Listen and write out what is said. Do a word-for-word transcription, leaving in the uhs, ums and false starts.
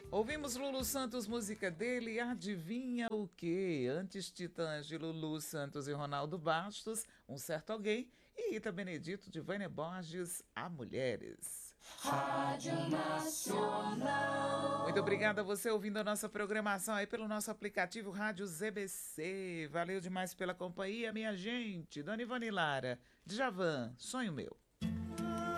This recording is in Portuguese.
Ouvimos Lulu Santos, música dele, Adivinha o quê? Antes Titãs de Lulu Santos e Ronaldo Bastos, Um Certo Alguém, e Rita Benedito de Vânia Borges, A Mulheres. Rádio Nacional. Muito obrigada a você ouvindo a nossa programação aí pelo nosso aplicativo Rádio Z B C. Valeu demais pela companhia, minha gente. Dona Ivone Lara, Djavan, Sonho Meu.